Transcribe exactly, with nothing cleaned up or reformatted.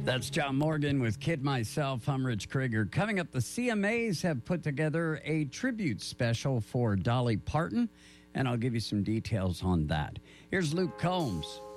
That's John Morgan with Kid Myself. I'm Rich Krieger. Coming up, the C M As have put together a tribute special for Dolly Parton, and I'll give you some details on that. Here's Luke Combs.